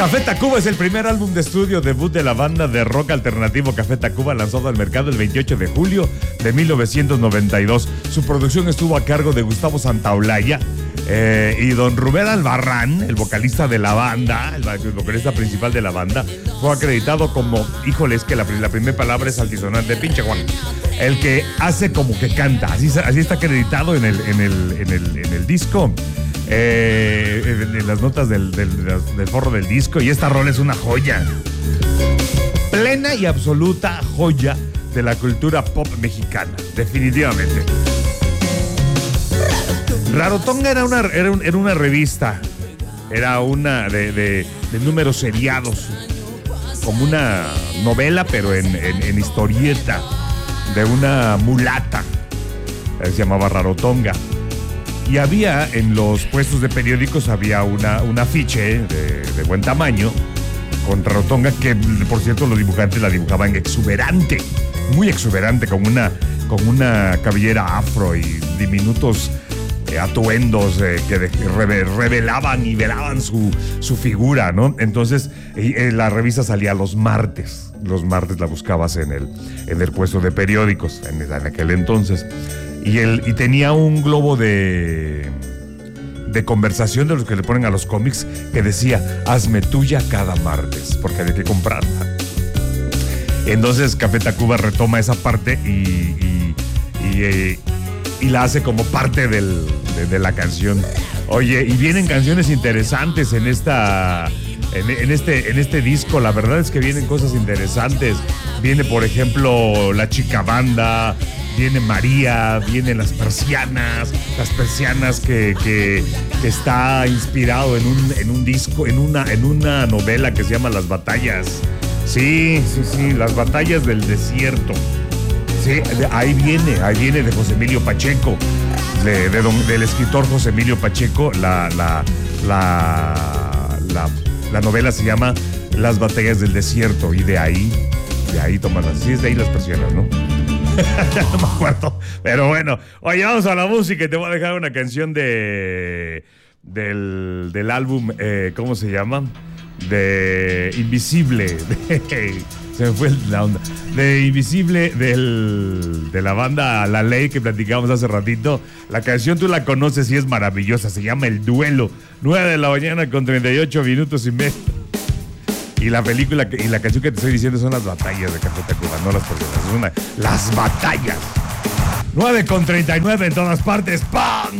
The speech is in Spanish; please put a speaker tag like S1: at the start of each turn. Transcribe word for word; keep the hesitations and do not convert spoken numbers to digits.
S1: Café Tacuba es el primer álbum de estudio debut de la banda de rock alternativo Café Tacuba, lanzado al mercado el veintiocho de julio de mil novecientos noventa y dos. Su producción estuvo a cargo de Gustavo Santaolalla eh, y don Rubén Albarrán, el vocalista de la banda, el vocalista principal de la banda, fue acreditado como, híjole, es que la, la primera palabra es altisonante, pinche Juan, el que hace como que canta, así, así está acreditado en el, en el, en el, en el disco. Eh, en las notas del, del, del forro del disco, y esta rola es una joya, plena y absoluta joya de la cultura pop mexicana, definitivamente. Rarotonga era una, era, un, era una revista, era una de, de, de números seriados, como una novela, pero en, en, en historieta, de una mulata, se llamaba Rarotonga. Y había en los puestos de periódicos, había una, un afiche de, de buen tamaño con Rarotonga, que por cierto los dibujantes la dibujaban exuberante, muy exuberante, con una, con una cabellera afro y diminutos eh, atuendos eh, que de, reve, revelaban y velaban su, su figura, ¿no? Entonces eh, la revista salía los martes, los martes la buscabas en el, en el puesto de periódicos en, en aquel entonces. Y, el, y tenía un globo de, de conversación de los que le ponen a los cómics que decía, hazme tuya cada martes, porque había que comprarla. Entonces Café Tacuba retoma esa parte y, y, y, eh, y la hace como parte del, de, de la canción. Oye, y vienen canciones interesantes en esta... En, en, este, en este disco, la verdad es que vienen cosas interesantes. Viene, por ejemplo, La Chica Banda, viene María, vienen Las Persianas, Las Persianas que, que, que está inspirado en un, en un disco, en una, en una novela que se llama Las Batallas. Sí, sí, sí, Las Batallas del Desierto. Sí, ahí viene, ahí viene de José Emilio Pacheco, de, de don, del escritor José Emilio Pacheco, la, la, la, la La novela se llama Las Batallas del Desierto, y de ahí, de ahí toman las... Sí, es de ahí Las Persianas, ¿no? Ya no me acuerdo. Pero bueno, oye, vamos a la música y te voy a dejar una canción de... Del, del álbum, eh, ¿cómo se llama? De Invisible. De, se me fue la onda. De Invisible del, de la banda La Ley que platicábamos hace ratito. La canción tú la conoces y es maravillosa. Se llama El Duelo. nueve de la mañana con treinta y ocho minutos y medio. Y la película que, y la canción que te estoy diciendo son Las Batallas de Café Tacuba, no Las Personas. Es una, Las Batallas. nueve con treinta y nueve en todas partes. ¡Pam!